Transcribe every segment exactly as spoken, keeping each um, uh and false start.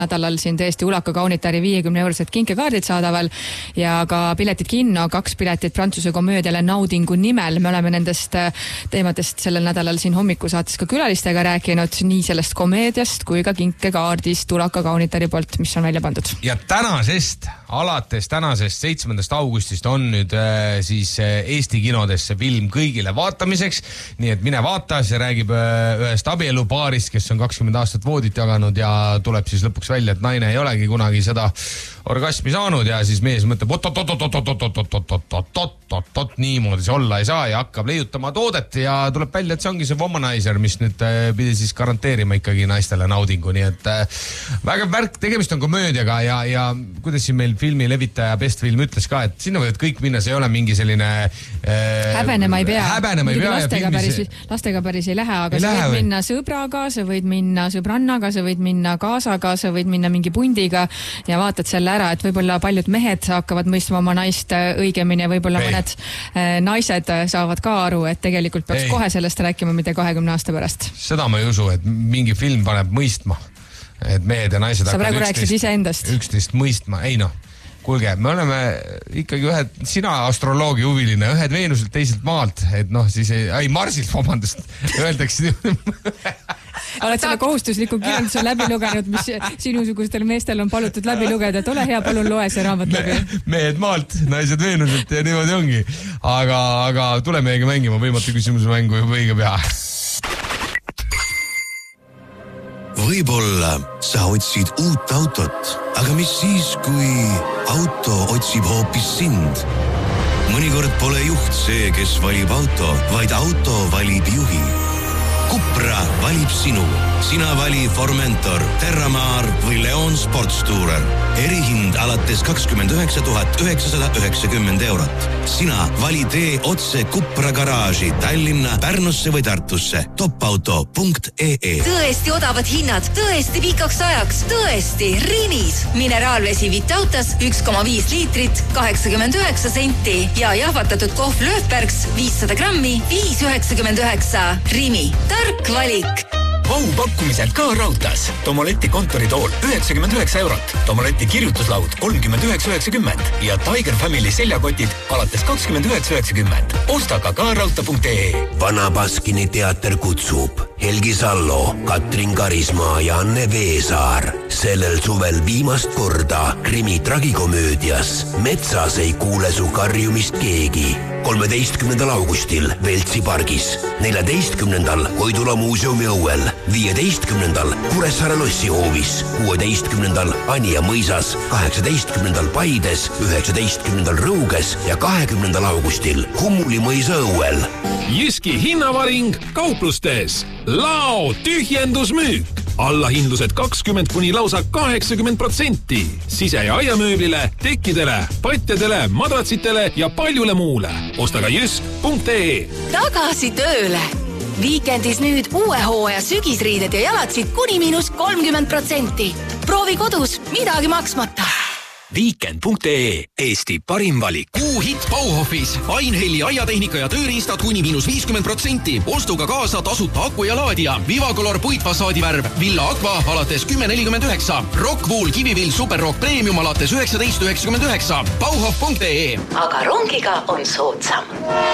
nädalal siin tõesti Ulaka Kaunitari viiekümne eurosed kinkekaardid saadaval ja ka piletid kinno, kaks piletit Prantsuse komöödiale Naudingu nimel. Me oleme nendest teemadest sellel nädalal siin hommikusaates ka külalistega rääkinud nii sellest komöödiast kui ka kinkekaardist Ulaka Kaunitari poolt, mis on välja pandud. Ja tänasest, alates tänasest seitsmendast augustist on nüüd äh, siis äh, Eesti kinodesse film kõigile vaatamiseks, nii et mine vaata, see räägib äh, ühest abielupaarist, kes on kakskümmend aastat voodit jaganud ja tuleb siis lõpuks välja, et naine ei olegi kunagi seda orgasmi saanud ja siis mees mõtleb, oot-oot-oot-oot-oot-oot-oot-oot-oot-oot, niimoodi see olla ei saa ja hakkab leiutama toodet ja tuleb välja, et see ongi see womanizer, mis nüüd pidi siis garanteerima ikkagi naistele naudingu, nii et väga värk, tegemist on komöödiaga ja, ja kuidas siin meil filmi levitaja Best Film ütles ka, et sinna võivad kõik minna, see ei ole mingi selline äh, häbenema ei pea, häbenema ei pea lastega, päris, see... lastega päris ei lähe, aga ei sa lähe, võid või? minna sõbraga, sa võid minna sõbrannaga, sa võid minna kaasaga, sa võid minna mingi pundiga ja vaatad selle ära, et võib-olla paljud mehed hakkavad mõistma oma naist õigemini ja võib-olla ei. mõned äh, naised saavad ka aru, et tegelikult peaks ei. kohe sellest rääkima, mitte kahekümne aasta pärast. Seda ma ei usu, et mingi film paneb mõistma, et mehed ja naised sa praegu rääkisid ise endast. üksteist mõistma, ei noh. Kuulge, me oleme ikkagi ühed, sina astroloogi huviline, ühed Veenuselt, teiselt maalt, et noh, siis ei, ei Marsilt, vabandust, öeldakse. Oled selle kohustusliku kirjanduse läbi lugenud, mis sinusugustel meestel on palutud läbi lugeda, et ole hea, palun loe see raamat läbi. Mehed maalt, naised Veenuselt ja niimoodi ongi. Aga, aga tule meiega mängima, võimatu küsimuse mängu juba õige pea. Võib-olla sa otsid uut autot, aga mis siis, kui auto otsib hoopis sind? Mõnikord pole juht see, kes valib auto, vaid auto valib juhi. Cupra valib sinu. Sina vali Formentor, Terramar või Leon Sportstourer. Erihind alates kakskümmend üheksa tuhat üheksasada üheksakümmend eurot. Sina vali tee otse Cupra garaaži Tallinna, Pärnusse või Tartusse. topauto punkt ee. Tõesti odavad hinnad, tõesti pikaks ajaks, tõesti Rimis. Mineraalvesi Vitautas üks koma viis liitrit, kaheksakümmend üheksa senti ja jahvatatud kohv Lööfbergs viissada grammi, viis üheksakümmend üheksa. Rimi. Tark valik. Vau pakkumiselt ka raudtas. Tomoleti kontoritool üheksakümmend üheksa eurot. Tomoleti kirjutuslaud kolmkümmend üheksa üheksakümmend ja Tiger Family seljakotid alates kakskümmend üheksa üheksakümmend. Osta ka ka raudta punkt ee. Vana Baskini teater kutsub Helgi Sallo, Katrin Karismaa ja Anne Veesaar. Sellel suvel viimast korda krimi tragikomöödias Metsas ei kuule su karjumist keegi. kolmeteistkümnendal augustil Veltsi pargis, neljateistkümnendal Koidula muuseumi õuel, viieteistkümnendal Kuressaare lossihoovis, kuueteistkümnendal Anija mõisas, kaheksateistkümnendal Paides, üheksateistkümnendal Rõuges ja kahekümnendal augustil Hummuli mõisa õuel. Jyski hinnavaring kauplustes. Lao tühjendusmüük. Allahindlused kakskümmend kuni lausa kaheksakümmend protsenti. Sise- ja aiamööblile, tekkidele, patjadele, madratsitele ja paljule muule. Osta ka jysk punkt ee. Tagasi tööle. Viikendis nüüd uue hooaja sügisriided ja jalatsid kuni miinus kolmkümmend protsenti. Proovi kodus, midagi maksmata. Weekend punkt ee. Eesti parim valik. Kuu hit Bauhofis. Ainhelli aiatehnika ja tööriistad kuni miinus viiskümmend protsenti. Ostuga kaasa tasuta aku ja laadija. Vivacolor puitfassaadivärv. Villa Aqua alates kümme nelikümmend üheksa. Rockwool Kivivill Superrock Premium alates üheksateist üheksakümmend üheksa. Bauhof punkt ee. Aga rongiga on soodsam.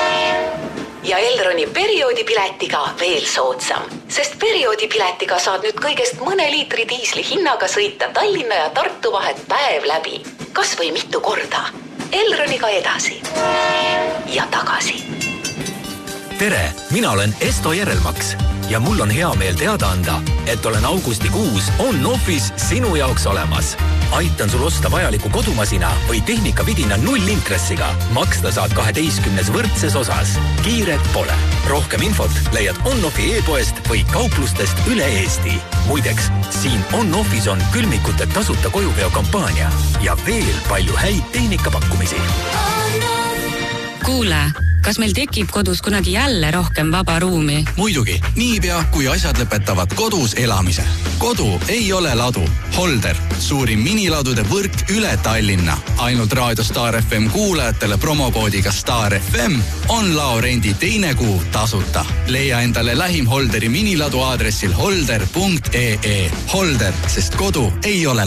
Ja Elroni perioodipiletiga veel soodsam. Sest perioodipiletiga saad nüüd kõigest mõne liitri diisli hinnaga sõita Tallinna ja Tartu vahet päev läbi. Kas või mitu korda. Elroniga edasi. Ja tagasi. Tere, mina olen Esto Järelmaks ja mul on hea meel teada anda, et olen augustikuus on-office sinu jaoks olemas. Aitan sul osta vajaliku kodumasina või tehnikavidina nullintressiga. Maksta saad kaheteistkümnes võrdses osas. Kiiret pole. Rohkem infot leiad on-offi e-poest või kauplustest üle Eesti. Muideks, siin on-offis on külmikute tasuta kojuveo kampaania ja veel palju häid tehnikapakkumisi. Kuule, kas meil tekib kodus kunagi jälle rohkem vaba ruumi? Muidugi, niipea kui asjad lõpetavad kodus elamise. Kodu ei ole ladu. Holder, suurim miniladude võrk üle Tallinna. Ainult Raadio Star F M kuulajatele promokoodiga Star F M on laorendi teine kuu tasuta. Leia endale lähim Holderi miniladu aadressil holder punkt ee. Holder, sest kodu ei ole